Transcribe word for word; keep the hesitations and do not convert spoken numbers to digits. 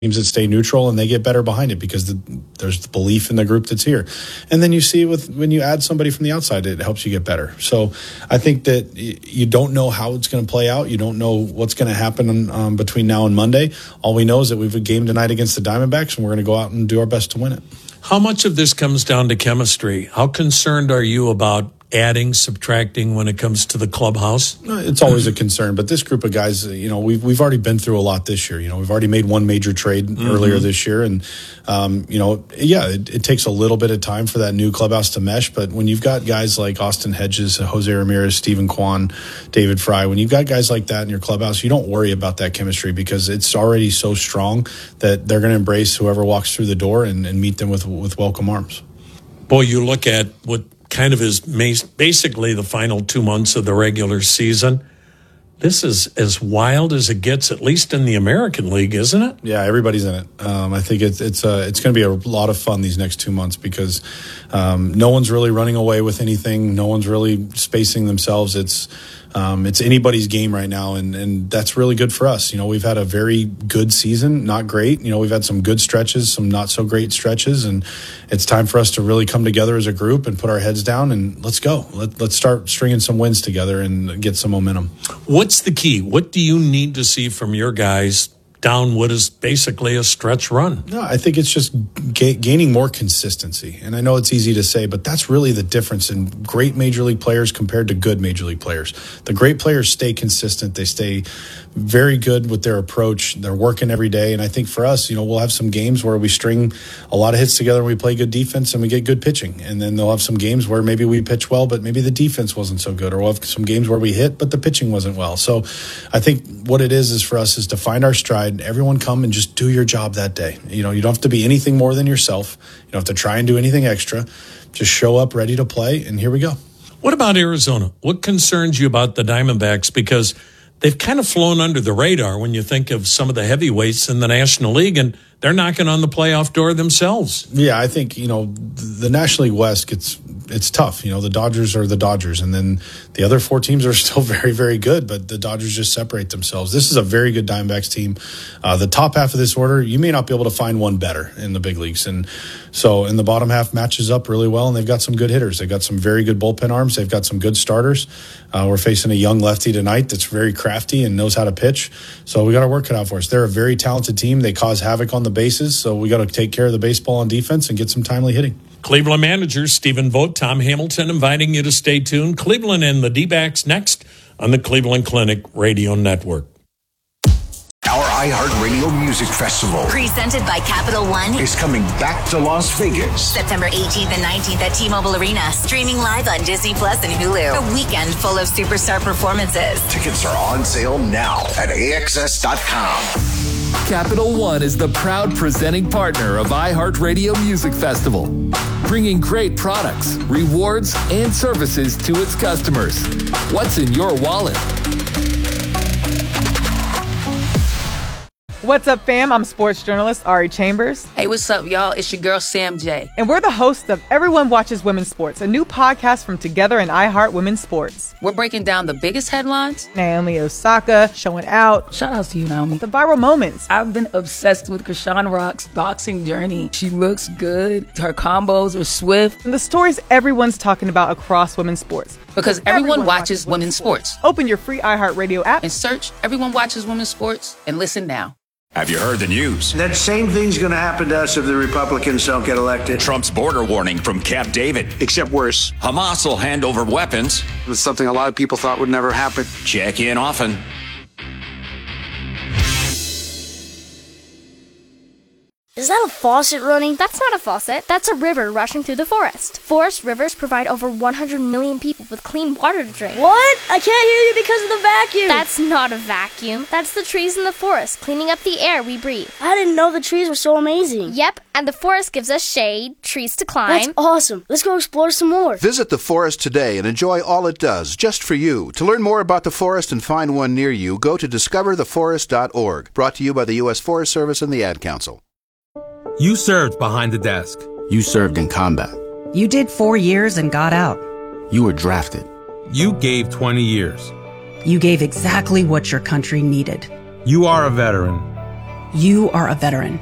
teams that stay neutral and they get better behind it because the, there's the belief in the group that's here. And then you see with when you add somebody from the outside, it helps you get better. So I think that you don't know how it's going to play out. You don't know what's going to happen um, between now and Monday. All we know is that we have a game tonight against the Diamondbacks, and we're going to go out and do our best to win it. How much of this comes down to chemistry? How concerned are you about adding, subtracting when it comes to the clubhouse? It's always a concern, but this group of guys, you know, we've we've already been through a lot this year. You know, we've already made one major trade mm-hmm. earlier this year, and um, you know, yeah, it, it takes a little bit of time for that new clubhouse to mesh. But when you've got guys like Austin Hedges, Jose Ramirez, Stephen Kwan, David Fry, when you've got guys like that in your clubhouse, you don't worry about that chemistry because it's already so strong that they're going to embrace whoever walks through the door and, and meet them with with welcome arms. Boy, you look at what kind of is basically the final two months of the regular season. This is as wild as it gets, at least in the American League, isn't it? Yeah, everybody's in it. Um, I think it's it's uh, it's going to be a lot of fun these next two months because um, no one's really running away with anything. No one's really spacing themselves. It's um, it's anybody's game right now, and, and that's really good for us. You know, we've had a very good season, not great. You know, we've had some good stretches, some not so great stretches, and it's time for us to really come together as a group and put our heads down and let's go. Let, let's start stringing some wins together and get some momentum. What's the key? What do you need to see from your guys down what is basically a stretch run? No, I think it's just ga- gaining more consistency. And I know it's easy to say, but that's really the difference in great major league players compared to good major league players. The great players stay consistent. They stay very good with their approach. They're working every day. And I think for us, you know, we'll have some games where we string a lot of hits together and we play good defense and we get good pitching. And then they'll have some games where maybe we pitch well, but maybe the defense wasn't so good. Or we'll have some games where we hit, but the pitching wasn't well. So I think what it is is for us is to find our stride. Everyone come and just do your job that day. You know, you don't have to be anything more than yourself. You don't have to try and do anything extra. Just show up ready to play, and here we go. What about Arizona? What concerns you about the Diamondbacks? Because they've kind of flown under the radar when you think of some of the heavyweights in the National League, and they're knocking on the playoff door themselves. Yeah, I think, you know, the National League West gets it's tough. You know, the Dodgers are the Dodgers, and then the other four teams are still very, very good, but the Dodgers just separate themselves. This is a very good Diamondbacks team. Uh, the top half of this order, you may not be able to find one better in the big leagues. And so in the bottom half matches up really well, and they've got some good hitters. They've got some very good bullpen arms. They've got some good starters. Uh, we're facing a young lefty tonight that's very crafty and knows how to pitch. So we got our work cut out for us. They're a very talented team. They cause havoc on the bases, so we got to take care of the baseball on defense and get some timely hitting. Cleveland manager Stephen Vogt, Tom Hamilton inviting you to stay tuned. Cleveland and the D-backs next on the Cleveland Clinic Radio Network. Our iHeartRadio Music Festival, presented by Capital One, is coming back to Las Vegas. September eighteenth and nineteenth at T-Mobile Arena. Streaming live on Disney Plus and Hulu. A weekend full of superstar performances. Tickets are on sale now at A X S dot com. Capital One is the proud presenting partner of iHeartRadio Music Festival, bringing great products, rewards, and services to its customers. What's in your wallet? What's up, fam? I'm sports journalist Ari Chambers. Hey, what's up, y'all? It's your girl, Sam J. And we're the hosts of Everyone Watches Women's Sports, a new podcast from Together and iHeart Women's Sports. We're breaking down the biggest headlines. Naomi Osaka showing out. Shout out to you, Naomi. The viral moments. I've been obsessed with Krishan Rock's boxing journey. She looks good. Her combos are swift. And the stories everyone's talking about across women's sports. Because everyone, everyone watches, watches women's sports. sports. Open your free iHeartRadio app and search Everyone Watches Women's Sports and listen now. Have you heard the news? That same thing's going to happen to us if the Republicans don't get elected. Trump's border warning from Camp David. Except worse. Hamas will hand over weapons. It's something a lot of people thought would never happen. Check in often. Is that a faucet running? That's not a faucet. That's a river rushing through the forest. Forest rivers provide over one hundred million people with clean water to drink. What? I can't hear you because of the vacuum. That's not a vacuum. That's the trees in the forest cleaning up the air we breathe. I didn't know the trees were so amazing. Yep, and the forest gives us shade, trees to climb. That's awesome. Let's go explore some more. Visit the forest today and enjoy all it does, just for you. To learn more about the forest and find one near you, go to discover the forest dot org. Brought to you by the U S Forest Service and the Ad Council. You served behind the desk. You served in combat. You did four years and got out. You were drafted. You gave twenty years. You gave exactly what your country needed. You are a veteran. You are a veteran.